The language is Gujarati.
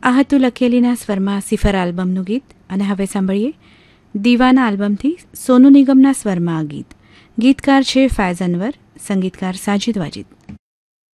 આ હતું લખેલીના સ્વરમાં સિફર આલ્બમનું ગીત. અને હવે સાંભળીએ દીવાના આલ્બમથી સોનુ નિગમના સ્વરમાં આ ગીત. ગીતકાર છે ફૈઝ અનવર, સંગીતકાર સાજિદ વાજિદ.